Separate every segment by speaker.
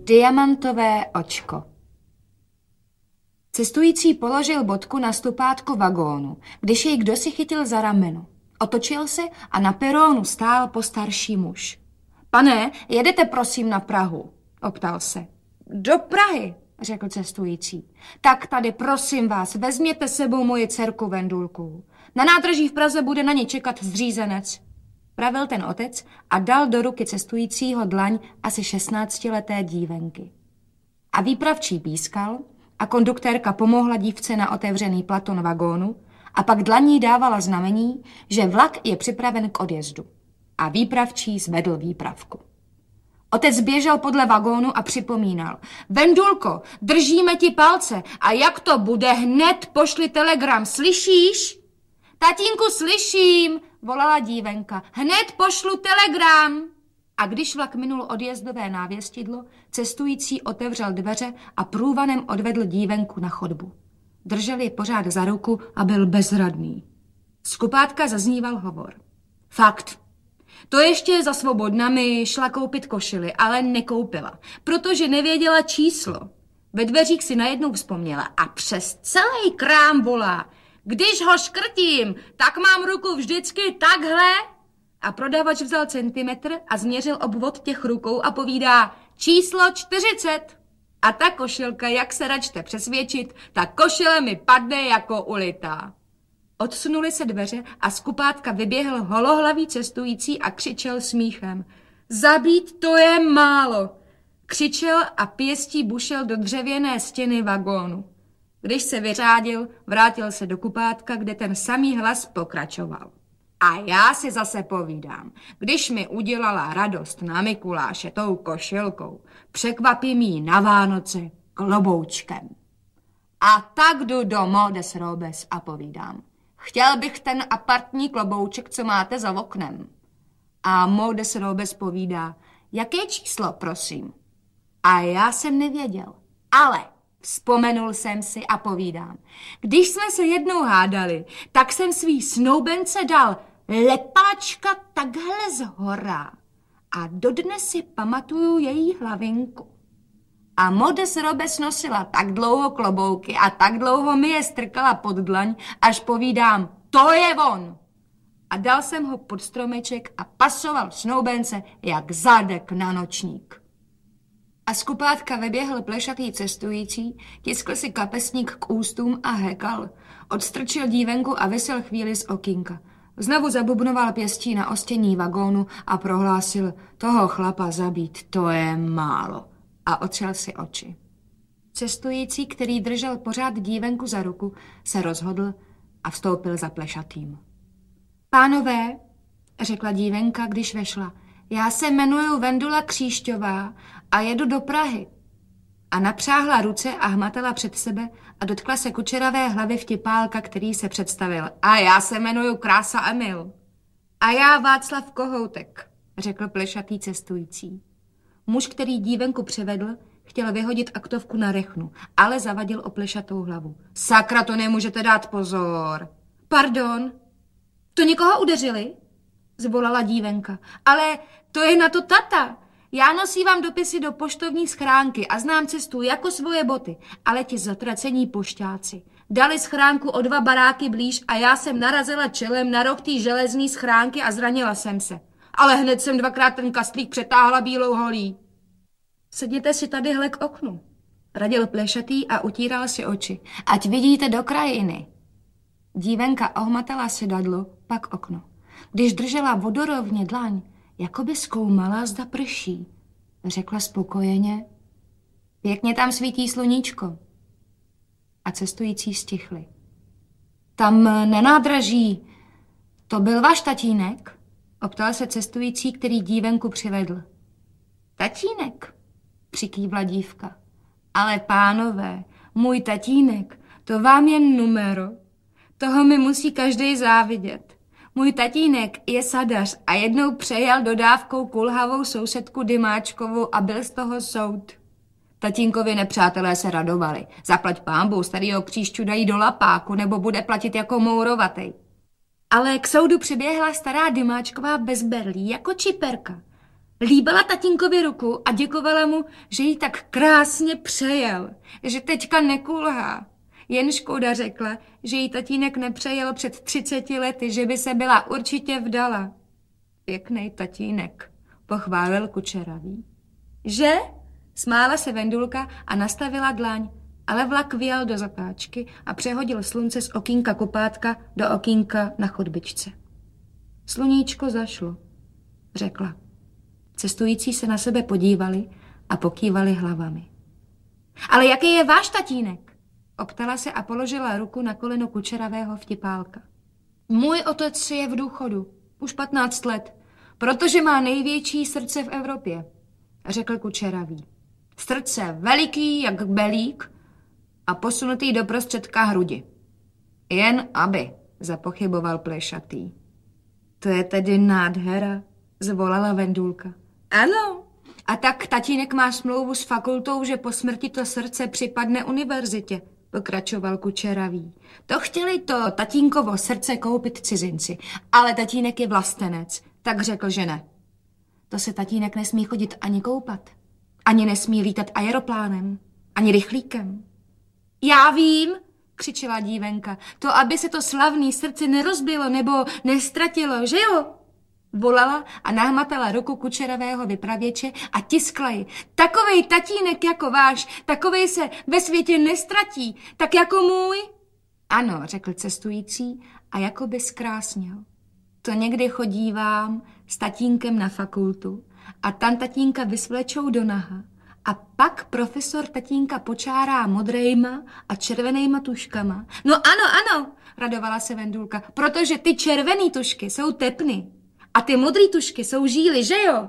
Speaker 1: Diamantové očko. Cestující položil bodku na stupátko vagónu, když jej kdosi chytil za rameno. Otočil se a na peronu stál postarší muž. Pane, jedete prosím na Prahu? Optal se. Do Prahy, řekl cestující. Tak tady prosím vás, vezměte sebou moji dcerku Vendulku. Na nádraží v Praze bude na ně čekat zřízenec. Pravil ten otec a dal do ruky cestujícího dlaň asi 16leté dívenky. A výpravčí pískal a konduktérka pomohla dívce na otevřený platon vagónu a pak dlaní dávala znamení, že vlak je připraven k odjezdu. A výpravčí zvedl výpravku. Otec běžel podle vagónu a připomínal. Vendulko, držíme ti palce a jak to bude, hned pošli telegram, slyšíš? Tatínku, slyším, volala dívenka. Hned pošlu telegram. A když vlak minul odjezdové návěstidlo, cestující otevřel dveře a průvanem odvedl dívenku na chodbu. Držel ji pořád za ruku a byl bezradný. Z kupátka zazníval hovor. Fakt. To ještě za svobodnami šla koupit košili, ale nekoupila, protože nevěděla číslo. Ve dveřích si najednou vzpomněla a přes celý krám volá. Když ho škrtím, tak mám ruku vždycky takhle. A prodavač vzal centimetr a změřil obvod těch rukou a povídá číslo 40. A ta košilka, jak se račte přesvědčit, ta košile mi padne jako ulitá. Odsunuly se dveře a z kupátka vyběhl holohlavý cestující a křičel smíchem. Zabít to je málo. Křičel a pěstí bušel do dřevěné stěny vagónu. Když se vyřádil, vrátil se do kupátka, kde ten samý hlas pokračoval. A já si zase povídám, když mi udělala radost na Mikuláše tou košilkou, překvapím jí na Vánoce kloboučkem. A tak jdu do Modes Robes a povídám. Chtěl bych ten apartní klobouček, co máte za oknem. A Modes Robes povídá, jaké číslo, prosím. A já jsem nevěděl, ale vzpomenul jsem si a povídám. Když jsme se jednou hádali, tak jsem svý snoubence dal lepáčka takhle zhora. A dodnes si pamatuju její hlavinku. A Modes Robes nosila tak dlouho klobouky a tak dlouho mi je strkala pod dlaň, až povídám, to je on. A dal jsem ho pod stromeček a pasoval snoubence jak zadek na nočník. A z kupátka vyběhl plešatý cestující, tiskl si kapesník k ústům a hekal. Odstrčil dívenku a visel chvíli z okýnka. Znovu zabubnoval pěstí na ostění vagónu a prohlásil, toho chlapa zabít, to je málo. A otřel si oči. Cestující, který držel pořád dívenku za ruku, se rozhodl a vstoupil za plešatým. Pánové, řekla dívenka, když vešla, já se jmenuji Vendula Kříšťová a jedu do Prahy. A napřáhla ruce a hmatala před sebe a dotkla se kučeravé hlavy vtipálka, který se představil. A já se jmenuji Krása Emil. A já Václav Kohoutek, řekl plešatý cestující. Muž, který dívenku přivedl, chtěl vyhodit aktovku na rechnu, ale zavadil o plešatou hlavu. Sakra, to nemůžete dát pozor. Pardon, to někoho udeřili? Zvolala dívenka. Ale to je na to tata. Já nosívám dopisy do poštovní schránky a znám cestu jako svoje boty, ale ti zatracení pošťáci dali schránku o 2 baráky blíž a já jsem narazila čelem na roh té železné schránky a zranila jsem se. Ale hned jsem 2krát ten kastlík přetáhla bílou holí. Sedněte si tadyhle k oknu, radil plešatý a utíral si oči. Ať vidíte do krajiny. Dívenka ohmatala sedadlo, pak okno. Když držela vodorovně dlaň, jako by zkoumala, zda prší. Řekla spokojeně, pěkně tam svítí sluníčko. A cestující stichli. Tam na nádraží, to byl váš tatínek? Optal se cestující, který dívenku přivedl. Tatínek, přikývla dívka. Ale pánové, můj tatínek, to vám je numero. Toho mi musí každej závidět. Můj tatínek je sadař a jednou přejel dodávkou kulhavou sousedku Dymáčkovou a byl z toho soud. Tatínkovi nepřátelé se radovali. Zaplať pánbou, starýho Kříšťu dají do lapáku nebo bude platit jako mourovatej. Ale k soudu přiběhla stará Dymáčková bez berlí, jako čiperka. Líbala tatínkovi ruku a děkovala mu, že jí tak krásně přejel, že teďka nekulhá. Jen škoda řekla, že jí tatínek nepřejel před 30 lety, že by se byla určitě vdala. Pěknej tatínek, pochválil Kučeravý. Že? Smála se Vendulka a nastavila dlaň, ale vlak vyjel do zatáčky a přehodil slunce z okýnka kupátka do okýnka na chodbičce. Sluníčko zašlo, řekla. Cestující se na sebe podívali a pokývali hlavami. Ale jaký je váš tatínek? Optala se a položila ruku na koleno Kučeravého vtipálka. Můj otec je v důchodu, už 15 let, protože má největší srdce v Evropě, řekl Kučeravý. Srdce veliký jak belík a posunutý do prostředka hrudi. Jen aby, zapochyboval Plešatý. To je tedy nádhera, zvolala Vendulka. Ano, a tak tatínek má smlouvu s fakultou, že po smrti to srdce připadne univerzitě, pokračoval Kučeravý. To chtěli to tatínkovo srdce koupit cizinci, ale tatínek je vlastenec, tak řekl, že ne. To se tatínek nesmí chodit ani koupat, ani nesmí lítat aeroplánem, ani rychlíkem. Já vím, křičela dívenka, to, aby se to slavný srdce nerozbilo nebo nestratilo, že jo? Volala a nahmatala ruku Kučeravého vypravěče a tiskla ji. Takovej tatínek jako váš, takovej se ve světě nestratí, tak jako můj. Ano, řekl cestující a jakoby zkrásněl. To někdy chodívám s tatínkem na fakultu a tam tatínka vysvlečou do naha a pak profesor tatínka počárá modrejma a červenejma tuškama. No ano, radovala se Vendulka, protože ty červený tušky jsou tepny. A ty modrý tušky jsou žíly, že jo?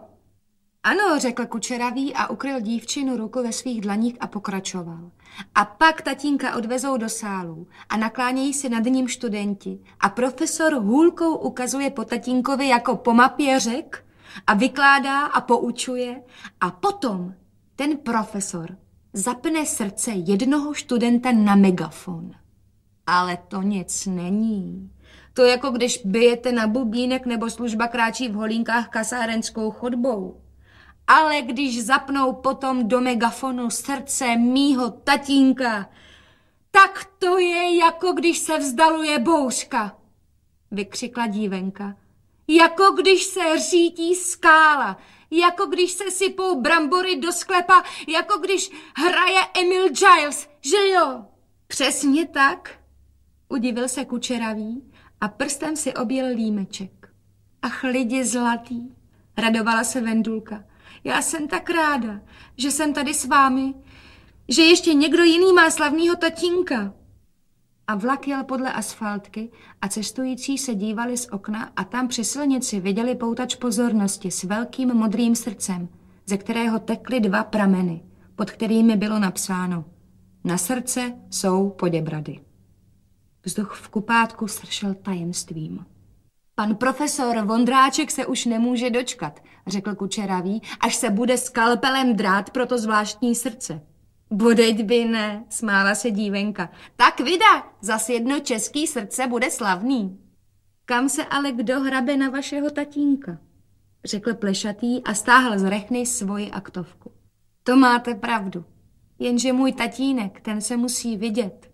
Speaker 1: Ano, řekl Kučeravý a ukryl dívčinu ruku ve svých dlaních a pokračoval. A pak tatínka odvezou do sálu a naklánějí se nad ním studenti a profesor hůlkou ukazuje po tatínkovi jako po mapě řek a vykládá a poučuje a potom ten profesor zapne srdce jednoho studenta na megafon. Ale to nic není. To jako když bijete na bubínek nebo služba kráčí v holínkách kasárenskou chodbou. Ale když zapnou potom do megafonu srdce mýho tatínka, tak to je jako když se vzdaluje bouřka, vykřikla dívenka. Jako když se řítí skála, jako když se sypou brambory do sklepa, jako když hraje Emil Giles, že jo? Přesně tak, udivil se Kučeravý a prstem si objel límeček. Ach, lidi zlatý, radovala se Vendulka. Já jsem tak ráda, že jsem tady s vámi, že ještě někdo jiný má slavnýho tatínka. A vlak jel podle asfaltky a cestující se dívali z okna a tam při silnici viděli poutač pozornosti s velkým modrým srdcem, ze kterého tekly 2 prameny, pod kterými bylo napsáno: Na srdce jsou Poděbrady. Vzduch v kupátku sršel tajemstvím. Pan profesor Vondráček se už nemůže dočkat, řekl Kučeravý, až se bude skalpelem drát pro to zvláštní srdce. Bodeď by ne, smála se dívenka. Tak vida, zas jedno český srdce bude slavný. Kam se ale kdo hrabe na vašeho tatínka, řekl Plešatý a stáhl z rechny svoji aktovku. To máte pravdu, jenže můj tatínek, ten se musí vidět.